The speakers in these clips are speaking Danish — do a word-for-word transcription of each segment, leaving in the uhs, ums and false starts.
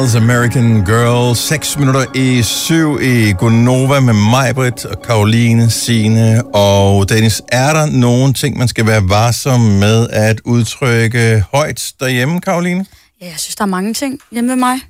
American Girl, seks minutter i syv i Gonova med Majbrit og Karoline, Signe og Dennis. Er der nogle ting, man skal være varsom med at udtrykke højt derhjemme, Karoline? Ja, jeg synes, der er mange ting hjemme med mig.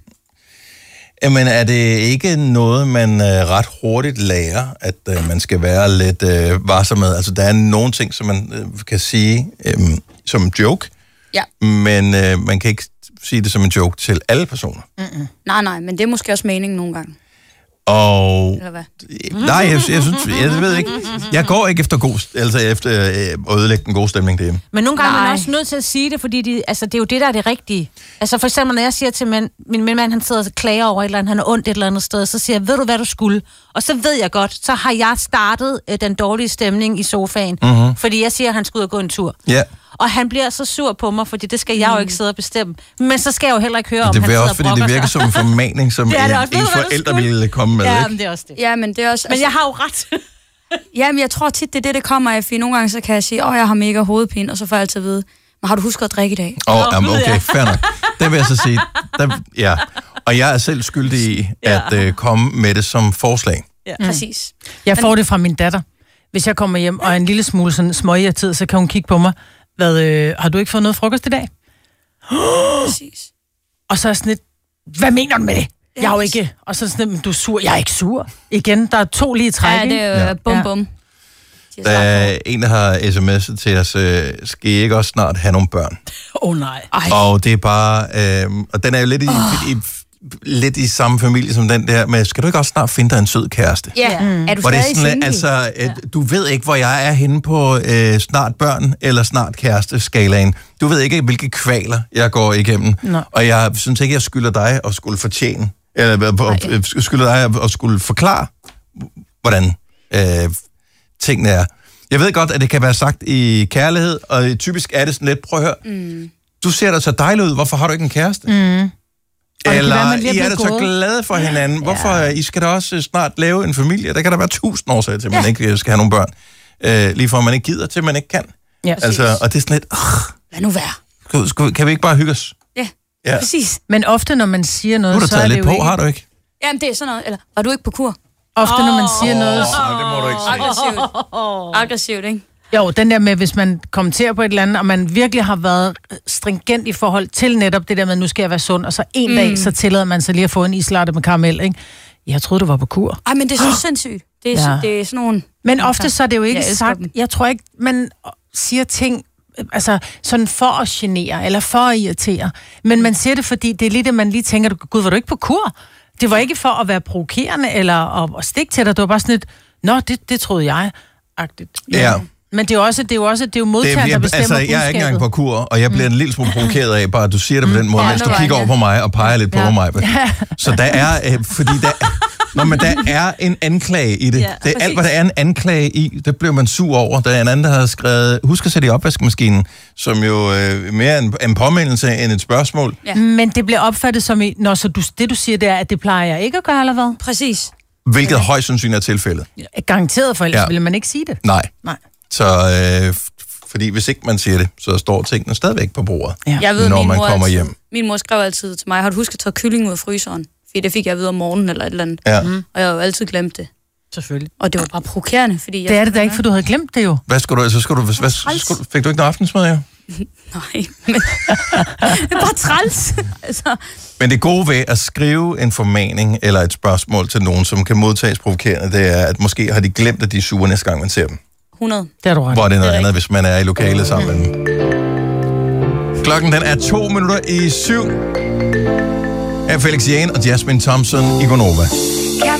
Jamen, er det ikke noget, man øh, ret hurtigt lærer, at øh, man skal være lidt øh, varsom med? Altså, der er nogle ting, som man øh, kan sige øh, som en joke, ja. men øh, man kan ikke sige det som en joke til alle personer. Mm-mm. Nej, nej, men det er måske også meningen nogle gange. Og... Eller hvad? Nej, jeg, jeg synes, jeg ved ikke. Jeg går ikke efter god, altså efter øh, at ødelægge den gode stemning derhjemme. Men nogle gange er man også nødt til at sige det, fordi de, altså, det er jo det, der er det rigtige. Altså for eksempel, når jeg siger til min, min, min mand, han sidder og klager over et eller andet, han er ondt et eller andet sted, så siger jeg, ved du, hvad du skulle? Og så ved jeg godt, så har jeg startet øh, den dårlige stemning i sofaen, mm-hmm. fordi jeg siger, at han skal ud og gå en tur. Ja. Yeah. Og han bliver så sur på mig, fordi det skal jeg jo ikke sidde og bestemme. Men så skal jeg jo heller ikke høre, om det han sidder også, fordi det virker som en formaning, som en, ens forældre ville komme med. Ja, men det er også det. Ja, men det er også... Men altså, jeg har jo ret. Ja, men jeg tror tit, det er det, det kommer af, fordi nogle gange så kan jeg sige, åh, jeg har mega hovedpine, og så får jeg altid at vide, men har du husket at drikke i dag? Åh, oh, um, okay, fair nok. Det vil jeg så sige. Der, ja. Og jeg er selv skyldig i at ja. øh, komme med det som forslag. Ja, mm. præcis. Jeg får det fra min datter. Hvis jeg kommer hjem og er en lille smule sådan småirriteret, så kan hun kigge på mig. Hvad, øh, har du ikke fået noget frokost i dag? Præcis. Og så er sådan lidt, hvad mener du med det? Jeg er jo ikke... Og så er sådan lidt, du er sur. Jeg er ikke sur. Igen, der er to lige træk. Ja, det er jo ja. bum bum. Der er en, der har sms'et til os, øh, skal I ikke også snart have nogle børn? Åh oh, nej. Ej. Og det er bare... Øh, og den er jo lidt i, oh. i, lidt i samme familie som den der med, skal du ikke også snart finde dig en sød kæreste? Ja, mm. er du hvor stadig det er sådan, altså, ja. Du ved ikke, hvor jeg er henne på øh, snart børn eller snart kæreste-skalaen. Du ved ikke, hvilke kvaler jeg går igennem. Nå. Og jeg synes ikke, jeg skylder dig at skulle fortjene, eller øh, skylder dig at skulle forklare, hvordan øh, tingene er. Jeg ved godt, at det kan være sagt i kærlighed, og typisk er det sådan lidt, prøv at høre, mm. du ser da så dejlig ud, hvorfor har du ikke en kæreste? Mm. Eller være, I er da så glade for hinanden. Ja. Hvorfor? I skal da også snart lave en familie. Der kan der være tusind årsager til, at man ja. ikke skal have nogle børn. Øh, lige for at man ikke gider, til at man ikke kan. Ja, altså, og det er sådan lidt... Øh, Lad nu være. Skal, kan vi ikke bare hygge os? Ja, ja, præcis. Men ofte, når man siger noget, nu er du så er taget det lidt jo på, ikke... har du ikke? Jamen, det er sådan noget. Eller, var du ikke på kur? Ofte, oh, når man siger noget... Oh, så... det må du ikke sige. Aggressivt. Aggressivt, ikke? Jo, den der med, hvis man kommenterer på et eller andet, og man virkelig har været stringent i forhold til netop det der med, nu skal jeg være sund, og så en mm. dag, så tillader man sig lige at få en islatte med karamel, ikke? Jeg troede, du var på kur. Ej, men det er så sindssygt. Det er, ja. det er sådan nogle... Men ofte så er det jo ikke jeg sagt... Jeg tror ikke, man siger ting, altså sådan for at genere, eller for at irritere. Men man siger det, fordi det er lige det, man lige tænker, gud, var du ikke på kur? Det var ikke for at være provokerende, eller at, at stikke til dig. Det var bare sådan lidt, nå, det, det troede jeg. Agtigt. Ja. ja. Men det er jo også, det er jo også, det er jo modtageren, der bestemmer altså, budskabet. Jeg er ikke engang på kur, og jeg bliver en lille smule provokeret af, bare at du siger det på den måde, ja, mens du kigger over på mig og peger lidt på ja. mig. Ja. Så der er, øh, fordi der, når man, der er en anklage i det. Ja, det er alt, hvad der er en anklage i, det bliver man sur over. Der er en anden, der har skrevet, husk at sætte i opvaskemaskinen, som jo øh, mere en, en påmindelse end et spørgsmål. Ja. Men det bliver opfattet som, i, når så du, det du siger, det er, at det plejer jeg ikke at gøre, eller hvad? Præcis. Hvilket ja. højst sandsynligt er tilfældet. Ja, garanteret, for ellers ja. ville man ikke sige det. Nej. Nej. Så, øh, fordi hvis ikke man siger det, så står tingene stadigvæk på bordet, ja. jeg ved, når man mor kommer altid, hjem. Min mor skrev altid til mig, har du husket at tage kylling ud af fryseren? Fordi det fik jeg at vide om morgenen eller et eller andet. Ja. Mm. Og jeg har jo altid glemt det. Selvfølgelig. Og det var bare provokerende, fordi... Jeg det er det da ikke, for du havde glemt det jo. Hvad skulle du... Så skulle du, hvad, hvad, skulle, fik du ikke noget aftensmad, jo? Nej, men... det er bare træls. altså. Men det gode ved at skrive en formaning eller et spørgsmål til nogen, som kan modtages provokerende, det er, at måske har de glemt, at de er sure næste gang, man ser dem. hundrede. Det er du ret. Hvor det er noget det er andet, hvis man er i lokalet sammen. Klokken den er to minutter i syv. Af Felix Jane og Jasmine Thompson i Gonova.